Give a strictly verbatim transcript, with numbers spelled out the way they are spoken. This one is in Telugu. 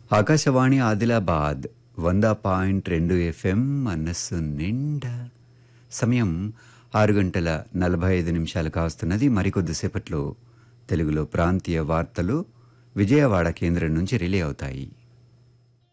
ఆకాశవాణి ఆదిలాబాద్ వంద పాయింట్ రెండు ఎఫ్ఎం మనస్సు నిండా. సమయం ఆరు గంటల నలభై ఐదు నిమిషాలు కావస్తున్నది. మరికొద్దిసేపట్లో తెలుగులో ప్రాంతీయ వార్తలు విజయవాడ కేంద్రం నుంచి రిలే అవుతాయి.